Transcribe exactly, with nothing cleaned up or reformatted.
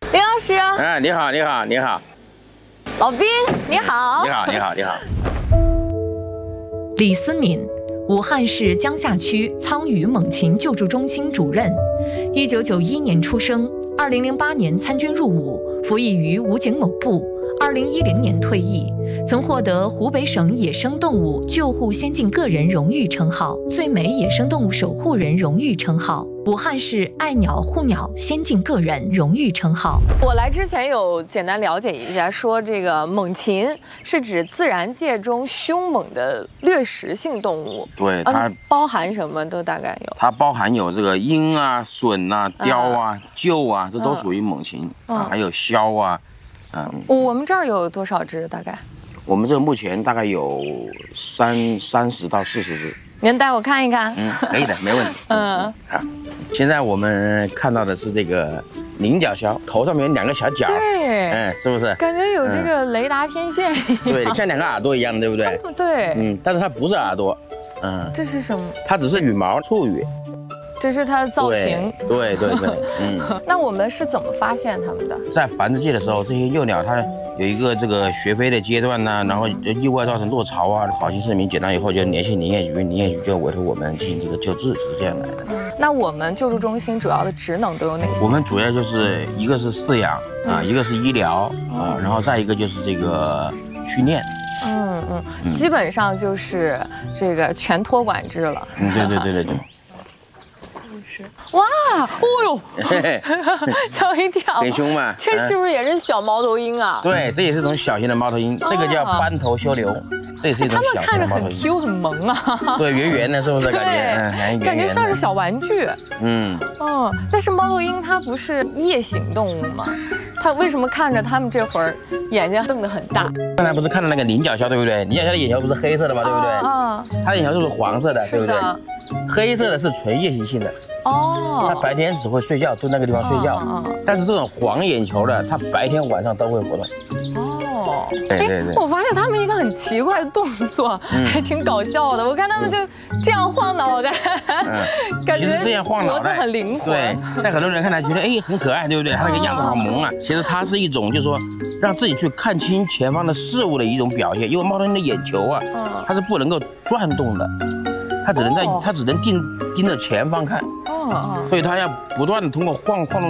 林老师， 哎，你好，你好，你好， 老兵，你好， 你好，你好，你好。 李思敏，武汉市江夏区苍屿猛禽救助中心主任，一九九一年出生，二零零八年参军入伍，服役于武警某部。二零一零年退役，曾获得湖北省野生动物救护先进个人荣誉称号、最美野生动物守护人荣誉称号、武汉市爱鸟护鸟先进个人荣誉称号。 我来之前有简单了解一下，说这个猛禽是指自然界中凶猛的掠食性动物。 对，它、 啊、包含什么都大概有。 它包含有这个鹰啊、隼啊、雕啊、鹫啊，这都属于猛禽、 嗯、 啊，还有枭啊。 嗯，我们这儿有多少只？大概？ 我们这目前大概有三三十到四十只。 您带我看一看。 嗯，可以的，没问题。嗯，好。现在我们看到的是这个菱角枭，头上面有两个小角。 对。 嗯，是不是？ 感觉有这个雷达天线一样。 对，像两个耳朵一样，对不对？ 对。 嗯，但是它不是耳朵。嗯。 这是什么？ 它只是羽毛触羽。 这是它的造型， 对对 对, 对，嗯。 那我们是怎么发现它们的？ 在繁殖季的时候，这些幼鸟它有一个这个学飞的阶段呢、啊，然后意外造成落巢啊，好心市民捡到以后就联系林业局，林业局就委托我们进行这个救治，是这样来的。 那我们救助中心主要的职能都有哪些？ 我们主要就是一个是饲养啊，一个是医疗啊，然后再一个就是这个训练。 嗯嗯，嗯基本上就是这个全托管制了。 嗯，对对对对对。 哇，哦呦，吓我一跳， 很凶嘛。 这是不是也是小猫头鹰啊？ 对，这也是一种小型的猫头鹰，这个叫斑头修流，这也是一种小型的猫头鹰。它们看着很 Q 很萌啊。 对，圆圆的，是不是感觉？ 嗯，感觉像是小玩具。嗯。哦，但是猫头鹰它不是夜行动物吗？它为什么看着它们这会儿眼睛瞪得很大？ 刚才不是看到那个菱角枭对不对？菱角枭的眼球不是黑色的吗？对不对？啊。它的眼球都是黄色的，对不对？黑色的是纯夜行性的。哦。它白天只会睡觉，蹲那个地方睡觉。哦。但是这种黄眼球的，它白天晚上都会活动。哦。对对对。我发现它们一个很奇怪的动作，还挺搞笑的。我看它们就这样晃脑袋，感觉这样晃脑袋很灵活。 对，在很多人看来觉得哎很可爱，对不对？它那个样子好萌啊。其实它是一种就是说让自己去看清前方的事物的一种表现，因为猫头鹰的眼球啊，它是不能够转动的。它只能在，它只能盯盯着前方看，哦，所以它要不断的通过晃晃动。